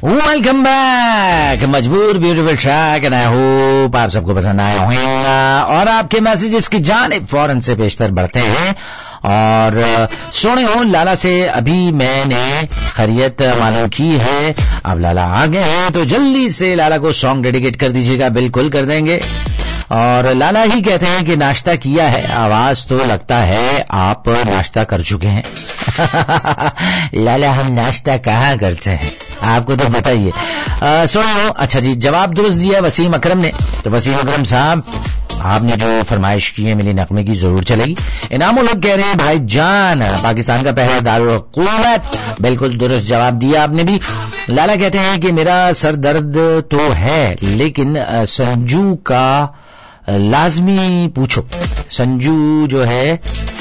Welcome back, मजबूर beautiful track and I hope आप सबको पसंद आया होगा और आपके मैसेजेस की जानिब फौरन से पेशतर बढ़ते हैं। और सुने हो लाला से अभी मैंने खैरियत मालूम की है, अब लाला आ गए हैं तो जल्दी से लाला को सॉन्ग डेडिकेट कर दीजिएगा। बिल्कुल कर देंगे। और लाला ही कहते हैं कि नाश्ता किया है, आवाज तो लगता है आप नाश्ता कर चुके हैं। लाला हम नाश्ता कहाँ करते हैं, आपको तो बताइए। सुनो, अच्छा जी, जवाब दुरुस्त दिया वसीम अकरम ने। तो वसीम अकरम साहब, आपने जो फरमाइश की है मिली नगमे की जरूर चलेगी। इनामुल हक कह रहे हैं भाई जान पाकिस्तान का पहला दारुल हुकूमत, बिल्कुल दुरुस्त जवाब दिया आपने भी। लाला कहते हैं कि मेरा सर दर्द तो है लेकिन संजू का लाजमी पूछो। संजू जो है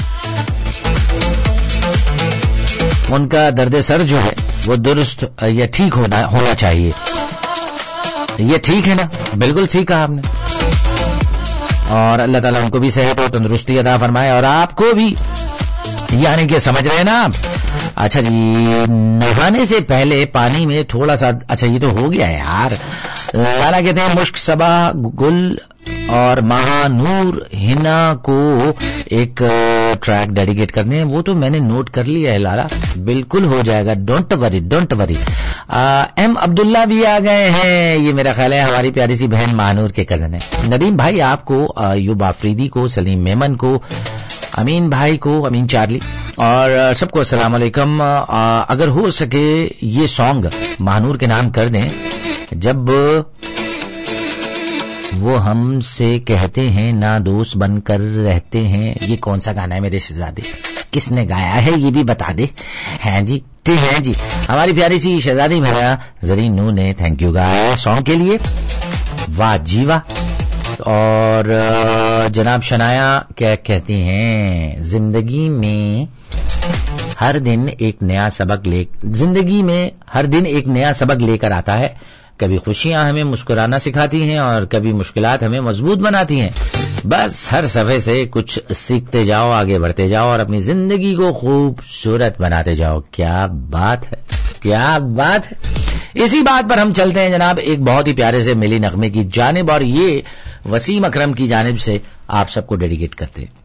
उनका दर्द सर जो है वो दुरुस्त या ठीक होना चाहिए। ये ठीक है ना? बिल्कुल ठीक कहा आपने। और अल्लाह ताला उनको भी सेहत और तंदुरुस्ती अता फरमाए और आपको भी, यानी कि समझ रहे हैं ना आप। अच्छा जी, नहाने से पहले पानी में थोड़ा सा, अच्छा ये तो हो गया यार। लाला कहते हैं मुश्क सबा गुल और महानूर हिना को एक ट्रैक डेडिकेट करने हैं। वो तो मैंने नोट कर लिया है लाला, बिल्कुल हो जाएगा, don't worry don't worry. M Abdullah भी आ गए हैं, ये मेरा ख्याल है हमारी प्यारी सी बहन महानूर के कजन है। नदीम भाई आपको, यूब आफरीदी को, सलीम मेमन को, अमीन भाई को, अमीन चार्ली और सबको अस्सलाम वालेकुम। अगर हो सके ये सॉन्ग महानूर के नाम कर दें, जब वो हमसे कहते हैं ना दोस्त बनकर रहते हैं। ये कौन सा गाना है मेरे शहजादे, किसने गाया है ये भी बता दे। हैं जी, ठीक है जी, हमारी प्यारी सी शहजादी मेरा जरीन नू ने थैंक यू गाया सॉन्ग के लिए, वाह जी वाह। और जनाब शनाया क्या कहती हैं, जिंदगी में हर दिन एक नया सबक लेकर आता है। कभी खुशियां हमें मुस्कुराना सिखाती हैं और कभी मुश्किलात हमें मजबूत बनाती हैं। बस हर सफे से कुछ सीखते जाओ, आगे बढ़ते जाओ और अपनी जिंदगी को खूबसूरत बनाते जाओ। क्या बात है, क्या बात है। इसी बात पर हम चलते हैं जनाब एक बहुत ही प्यारे से मिली नगमे की जानिब, और ये वसीम अकरम की जानिब से आप सबको डेडिकेट करते हैं।